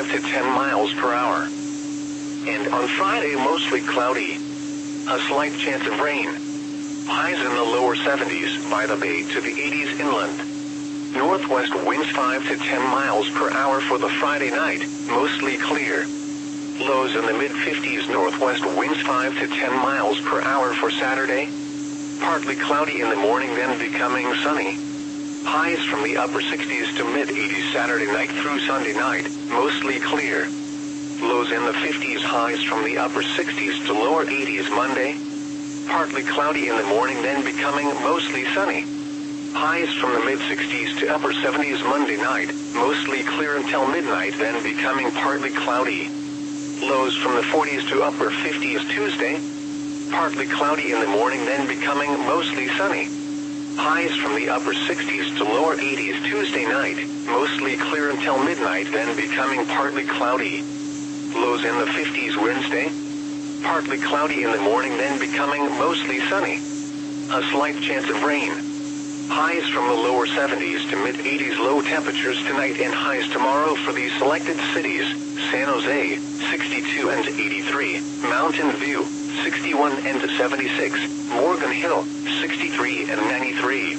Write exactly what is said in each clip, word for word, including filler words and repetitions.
five to ten miles per hour. And on Friday, mostly cloudy. A slight chance of rain. Highs in the lower seventies by the bay to the eighties inland. Northwest winds five to ten miles per hour for the Friday night, mostly clear. Lows in the mid-fifties. Northwest winds five to ten miles per hour for Saturday. Partly cloudy in the morning, then becoming sunny. Highs from the upper sixties to mid-eighties Saturday night through Sunday night, mostly clear. Lows in the fifties. Highs from the upper sixties to lower eighties Monday. Partly cloudy in the morning, then becoming mostly sunny. Highs from the mid-sixties to upper seventies Monday night, mostly clear until midnight, then becoming partly cloudy. Lows from the forties to upper fifties Tuesday. Partly cloudy in the morning, then becoming mostly sunny. Highs from the upper sixties to lower eighties Tuesday night, mostly clear until midnight, then becoming partly cloudy. Lows in the fifties Wednesday. Partly cloudy in the morning, then becoming mostly sunny. A slight chance of rain. Highs from the lower seventies to mid-eighties. Low temperatures tonight and highs tomorrow for these selected cities: San Jose, sixty-two and eighty-three, Mountain View, sixty-one and seventy-six, Morgan Hill, sixty-three and ninety-three.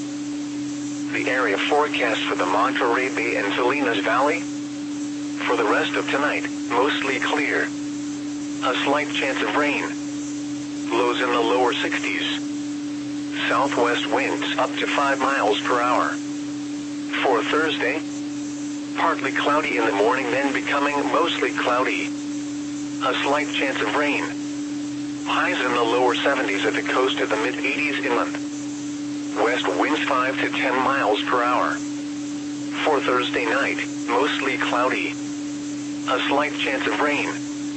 The area forecast for the Monterey Bay and Salinas Valley. For the rest of tonight, mostly clear. A slight chance of rain. Lows in the lower sixties. Southwest winds up to five miles per hour. For Thursday, partly cloudy in the morning, then becoming mostly cloudy. A slight chance of rain. Highs in the lower seventies at the coast of the mid-eighties inland. West winds five to ten miles per hour. For Thursday night, mostly cloudy. A slight chance of rain.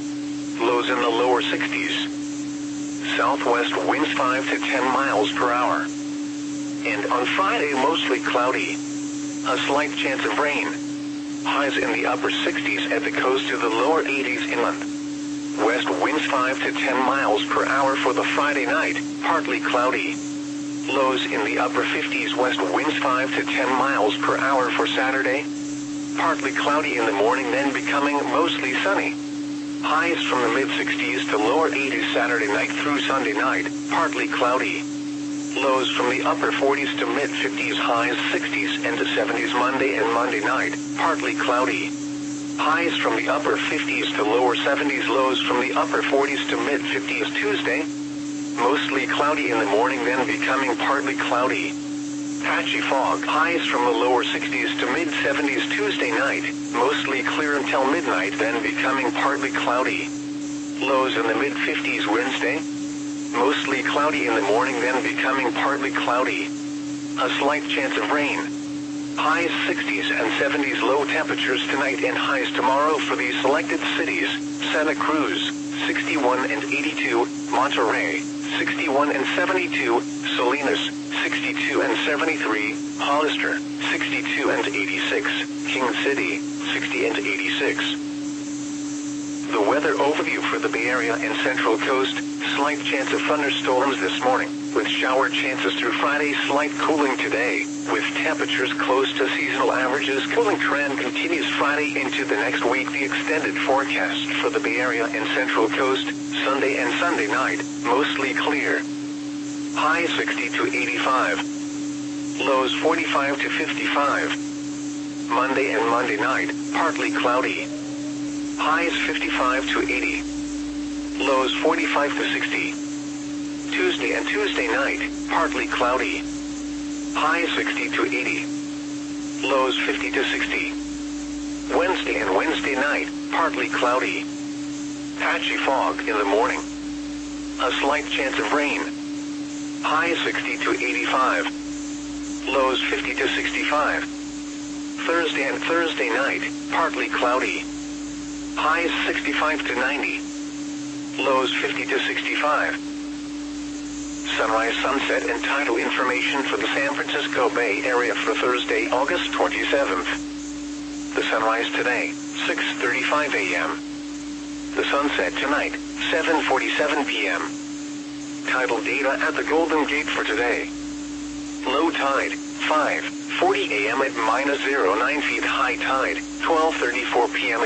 Lows in the lower sixties. Southwest winds five to ten miles per hour. And on Friday, mostly cloudy. A slight chance of rain. Highs in the upper sixties at the coast to the lower eighties inland. West winds five to ten miles per hour for the Friday night, partly cloudy. Lows in the upper fifties. West winds five to ten miles per hour for Saturday. Partly cloudy in the morning, then becoming mostly sunny. Highs from the mid-sixties to lower eighties Saturday night through Sunday night, partly cloudy. Lows from the upper forties to mid-fifties. Highs sixties and seventies Monday and Monday night, partly cloudy. Highs from the upper fifties to lower seventies. Lows from the upper forties to mid-fifties Tuesday. Mostly cloudy in the morning, then becoming partly cloudy. Patchy fog. Highs from the lower sixties to mid-seventies Tuesday night, mostly clear until midnight, then becoming partly cloudy. Lows in the mid-fifties Wednesday. Mostly cloudy in the morning, then becoming partly cloudy. A slight chance of rain. Highs sixties and seventies. Low temperatures tonight and highs tomorrow for these selected cities: Santa Cruz, sixty-one and eighty-two, Monterey, sixty-one and seventy-two, Salinas, sixty-two and seventy-three, Hollister, sixty-two and eighty-six, King City, sixty and eighty-six. The weather overview for the Bay Area and Central Coast: slight chance of thunderstorms this morning, with shower chances through Friday. Slight cooling today, with temperatures close to seasonal averages. Cooling trend continues Friday into the next week. The extended forecast for the Bay Area and Central Coast: Sunday and Sunday night, mostly clear. High sixty to eighty-five. Lows forty-five to fifty-five. Monday and Monday night, partly cloudy. Highs fifty-five to eighty. Lows forty-five to sixty. Tuesday and Tuesday night, partly cloudy. Highs sixty to eighty. Lows fifty to sixty. Wednesday and Wednesday night, partly cloudy. Patchy fog in the morning. A slight chance of rain. Highs sixty to eighty-five. Lows fifty to sixty-five. Thursday and Thursday night, partly cloudy. Highs sixty-five to ninety. Lows fifty to sixty-five. Sunrise, sunset, and tidal information for the San Francisco Bay Area for Thursday, August twenty-seventh. The sunrise today, six thirty-five a m The sunset tonight, seven forty-seven p m Tidal data at the Golden Gate for today. Low tide, five forty a m at minus zero nine feet. High tide, twelve thirty-four p m